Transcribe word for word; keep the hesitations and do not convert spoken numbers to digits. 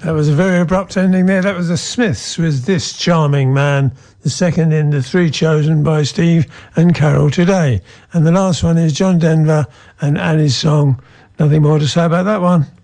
That was a very abrupt ending there. That was the Smiths with This Charming Man, the second in the three chosen by Steve and Carol today. And the last one is John Denver and Annie's song. Nothing more to say about that one.